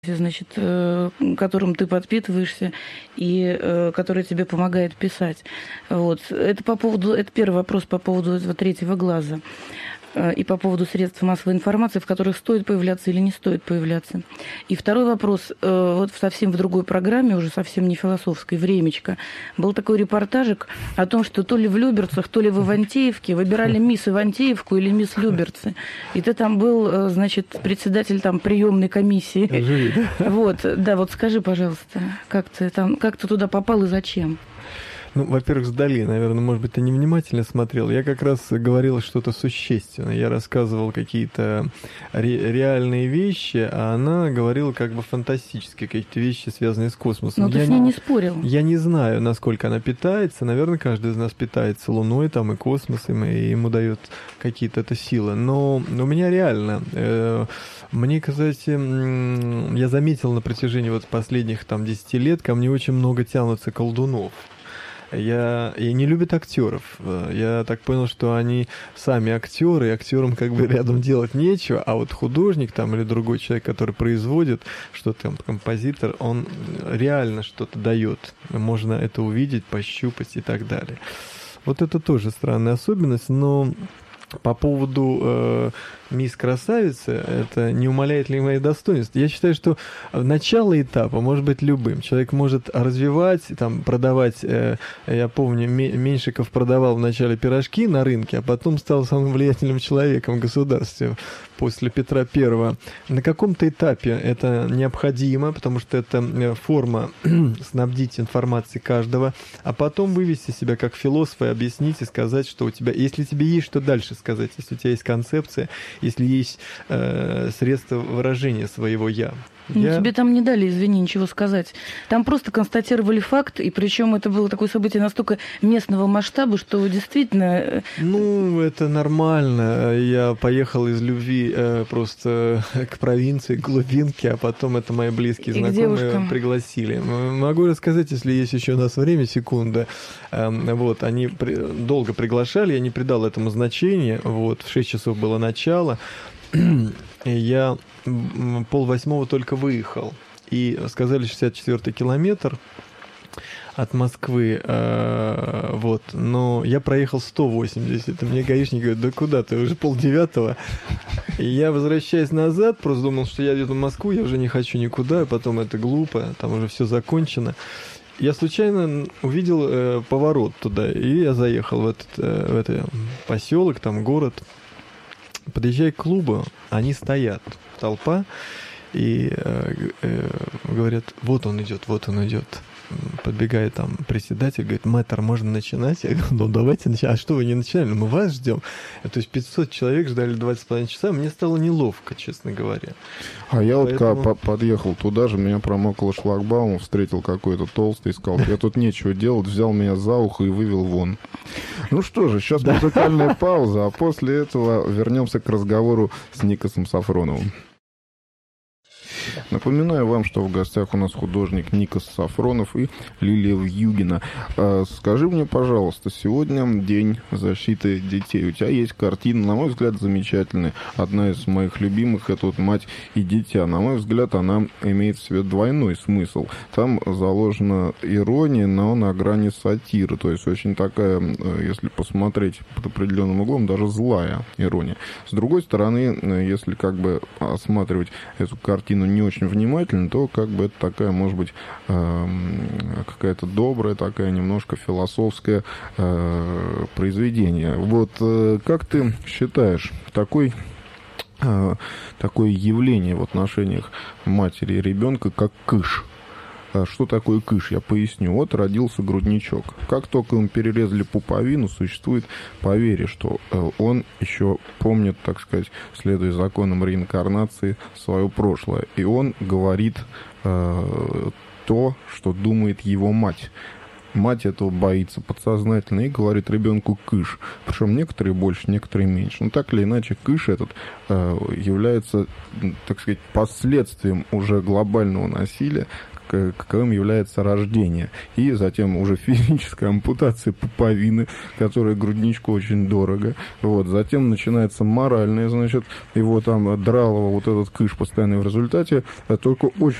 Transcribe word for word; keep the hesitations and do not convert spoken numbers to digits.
значит, которым ты подпитываешься и который тебе помогает писать. Вот. Это по поводу, это первый вопрос по поводу этого третьего глаза и по поводу средств массовой информации, в которых стоит появляться или не стоит появляться. И второй вопрос, вот совсем в другой программе, уже совсем не философской, «Времечко», был такой репортажик о том, что то ли в Люберцах, то ли в Ивантеевке выбирали мисс Ивантеевку или мисс Люберцы. И ты там был, значит, председатель там приемной комиссии. Вот, да, вот скажи, пожалуйста, как ты там, как ты туда попал и зачем? Ну, во-первых, сдали, наверное, может быть, ты невнимательно смотрел. Я как раз говорил что-то существенное. Я рассказывал какие-то ре- реальные вещи, а она говорила как бы фантастические какие-то вещи, связанные с космосом. Но ты я с ней не, не спорил. Я не знаю, насколько она питается. Наверное, каждый из нас питается Луной там, и космосом, и ему дает какие-то это силы. Но у меня реально... Э- Мне, кстати, я заметил на протяжении вот последних там десяти лет, ко мне очень много тянутся колдунов. Я, я не любят актеров. Я так понял, что они сами актеры, и актерам как бы рядом делать нечего, а вот художник там или другой человек, который производит что-то, там, композитор, он реально что-то дает. Можно это увидеть, пощупать и так далее. Вот это тоже странная особенность, но по поводу э, «Мисс Красавица», это не умаляет ли мои достоинства? Я считаю, что начало этапа может быть любым. Человек может развивать, там, продавать. Э, я помню, Меньшиков продавал вначале пирожки на рынке, а потом стал самым влиятельным человеком в государстве после Петра Первого. На каком-то этапе это необходимо, потому что это форма снабдить информацией каждого, а потом вывести себя как философа и объяснить и сказать, что у тебя, если тебе есть что дальше сказать, если у тебя есть концепция, если есть э, средства выражения своего «я». Ну, Я... тебе там не дали, извини, ничего сказать. Там просто констатировали факт, и причем это было такое событие настолько местного масштаба, что действительно... Ну, это нормально. Я поехал из любви э, просто к провинции, к глубинке, а потом это мои близкие и знакомые пригласили. Могу рассказать, если есть еще у нас время, секунда. Э, вот, они при... долго приглашали, я не придал этому значения. Вот, в шесть часов было начало. И я полвосьмого только выехал. И сказали шестьдесят четвёртый километр от Москвы. Э, вот. Но я проехал сто восемьдесят. И мне гаишник говорит, да куда ты, уже полдевятого. И я, возвращаясь назад, просто думал, что я еду в Москву, я уже не хочу никуда, потом это глупо, там уже все закончено. Я случайно увидел э, поворот туда, и я заехал в этот, э, в этот поселок, там город. Подъезжая к клубу, они стоят, толпа, и э, э, говорят, вот он идет, вот он идет. Подбегает там председатель, говорит, мэтр, можно начинать? Я говорю, ну давайте начинать. А что вы не начинали? Мы вас ждем. То есть пятьсот человек ждали двадцать с половиной часа. Мне стало неловко, честно говоря. А я Поэтому... вот когда подъехал туда же, меня прямо около шлагбаума встретил какой-то толстый, сказал, я тут нечего делать, взял меня за ухо и вывел вон. Ну что же, сейчас музыкальная пауза, а после этого вернемся к разговору с Никосом Сафроновым. Напоминаю вам, что в гостях у нас художник Никос Сафронов и Лилия Вьюгина. Скажи мне, пожалуйста, сегодня день защиты детей. У тебя есть картина, на мой взгляд, замечательная. Одна из моих любимых — это вот «Мать и дитя». На мой взгляд, она имеет в себе двойной смысл. Там заложена ирония, но на грани сатиры. То есть очень такая, если посмотреть под определенным углом, даже злая ирония. С другой стороны, если как бы осматривать эту картину не очень внимательно, то как бы это такая, может быть, э, какая-то добрая, такая немножко философское э, произведение. Вот э, как ты считаешь, такой, э, такое явление в отношениях матери и ребенка, как кыш? Что такое кыш? Я поясню. Вот родился грудничок. Как только ему перерезали пуповину, существует поверье, что он еще помнит, так сказать, следуя законам реинкарнации, свое прошлое. И он говорит э, то, что думает его мать. мать этого боится подсознательно и говорит ребенку «кыш». Причем некоторые больше, некоторые меньше. Но так или иначе, кыш этот э, является, так сказать, последствием уже глобального насилия, каковым является рождение. И затем уже физическая ампутация пуповины, которая грудничку очень дорого. Вот. Затем начинается моральное, значит, его там дралово, вот этот кыш постоянно в результате только очень